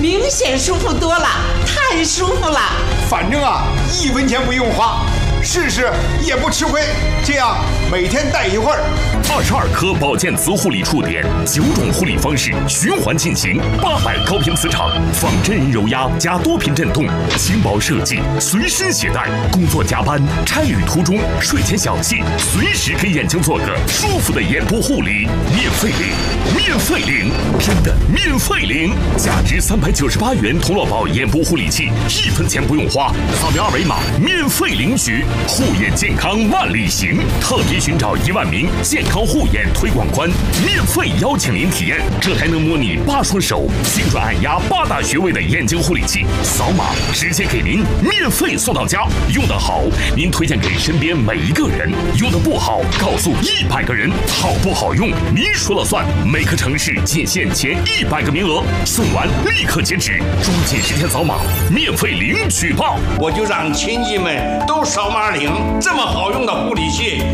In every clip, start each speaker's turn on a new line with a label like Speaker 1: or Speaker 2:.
Speaker 1: 明显舒服多了，太舒服了。
Speaker 2: 反正啊，1分钱不用花，试试也不吃亏。这样每天戴一会儿。
Speaker 3: 22颗保健磁护理触点，9种护理方式循环进行，800高频磁场，仿真人揉压加多频震动，轻薄设计，随身携带。工作加班、差旅途中、睡前小憩，随时给眼睛做个舒服的眼部护理，免费领，免费领，真的免费领！价值398元铜锣宝眼部护理器，1分钱不用花，扫描2维码免费领取，护眼健康万里行。特别寻找1万名健康护眼推广官，免费邀请您体验。这台能模拟8双手精准按压8大穴位的眼睛护理器，扫码直接给您免费送到家。用得好，您推荐给身边每一个人；用得不好，告诉100个人。好不好用，您说了算。每个城市仅限前100个名额，送完立刻截止，抓紧时间扫码，免费领取吧！
Speaker 4: 我就让亲戚们都扫码领，这么好用的护理器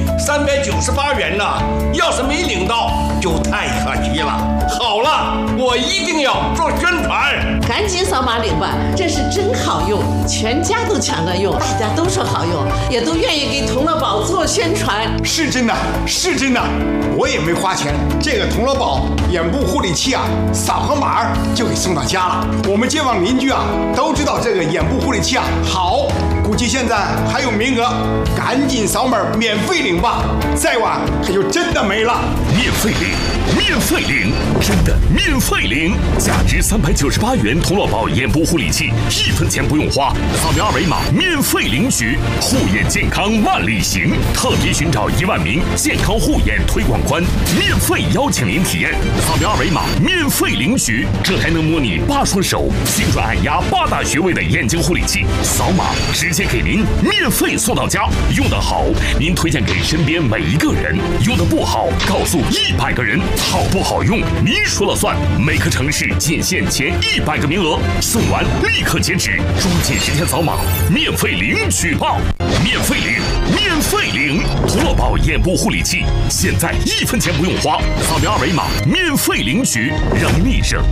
Speaker 4: ，398元呢，要是没领到就太可惜了。好了，我一定要做宣传，
Speaker 1: 赶紧扫码领吧，这是真好用，全家都抢着用，大家都说好用，也都愿意给铜锣宝做宣传。
Speaker 2: 是真的，是真的，我也没花钱。这个铜锣宝眼部护理器啊，扫个码就给送到家了。我们街坊邻居啊都知道这个眼部护理器啊好，估计现在还有名额，赶紧扫码免费领吧，再晚可就真的没了。
Speaker 3: 免费领，免费领，真的免费领！价值398元铜锣宝眼部护理器，1分钱不用花，扫描2维码免费领取，护眼健康万里行。特别寻找1万名健康护眼推广官，免费邀请您体验。扫描2维码免费领取这台能模拟8双手精准按压8大穴位的眼睛护理器，扫码直接给您免费送到家。用得好，您推荐给身边每一个人；用得不好，告诉100个人。好不好用，您说了算。每个城市仅限前100个名额，送完立刻截止，抓紧时间扫码，免费领取吧！免费领，免费领！铜锣宝眼部护理器，现在1分钱不用花，扫描2维码免费领取，让您立省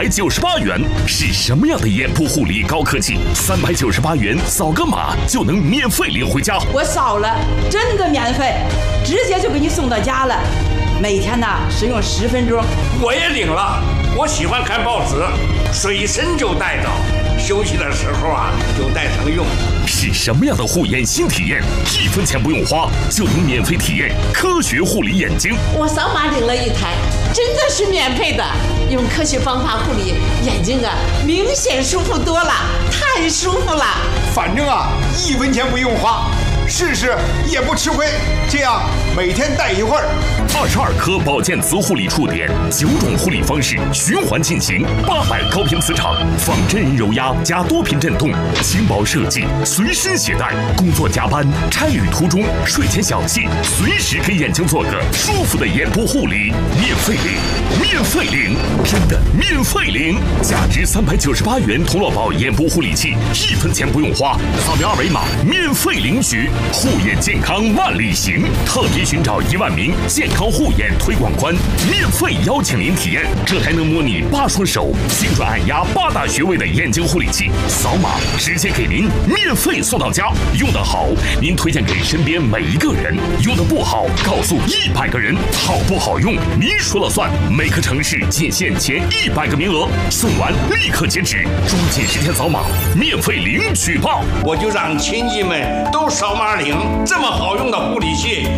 Speaker 3: 398元。是什么样的眼部护理高科技？398元扫个码就能免费领回家。
Speaker 5: 我扫了，真的免费，直接就给你送到家了。每天呢使用10分钟。
Speaker 4: 我也领了，我喜欢看报纸，随身就带着，休息的时候啊就带上用。
Speaker 3: 是什么样的护眼新体验？1分钱不用花就能免费体验科学护理眼睛。
Speaker 1: 我扫码领了一台，真的是免费的，用科学方法护理眼睛啊，明显舒服多了，太舒服了。
Speaker 2: 反正啊1分钱不用花，试试也不吃亏。这样每天戴一会儿。
Speaker 3: 22颗保健磁护理触点，9种护理方式循环进行，800高频磁场，仿真人揉压加多频震动，轻薄设计，随身携带。工作加班、差旅途中、睡前小憩，随时给眼睛做个舒服的眼部护理，免费领，免费领，真的免费领！价值398元铜锣宝眼部护理器，1分钱不用花，扫描2维码免费领取，护眼健康万里行。特别寻找1万名健康护眼推广官，免费邀请您体验。这台能模拟8双手精准按压8大穴位的眼睛护理器，扫码直接给您免费送到家。用得好，您推荐给身边每一个人；用得不好，告诉100个人。好不好用，您说了算。每个城市仅限前100个名额，送完立刻截止，抓紧时间扫码，免费领取吧！
Speaker 4: 我就让亲戚们都扫码领，这么好用的护理器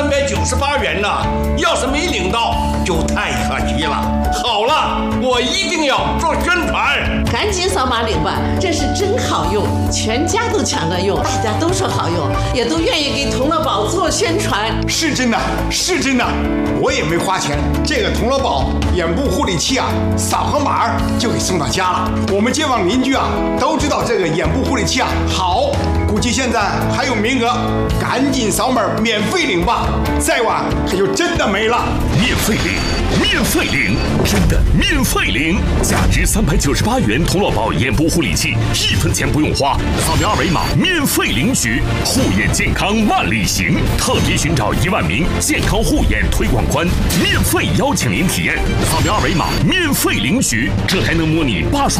Speaker 4: ，398元呢，要是没领到就太可惜了。好了，我一定要做宣传，
Speaker 1: 赶紧扫码领吧，这是真好用，全家都抢着用，大家都说好用，也都愿意给铜锣宝做宣传。
Speaker 2: 是真的，是真的，我也没花钱。这个铜锣宝眼部护理器啊，扫个码就给送到家了。我们街坊邻居啊都知道这个眼部护理器啊好，估计现在还有名额，赶紧扫码免费领吧，再晚可就真的没了。
Speaker 3: 免费领，免费领，真的免费领！价值398元铜锣宝眼部护理器，1分钱不用花，扫描2维码免费领取，护眼健康万里行。特别寻找1万名健康护眼推广官，免费邀请您体验。扫描2维码免费领取这台能模拟8双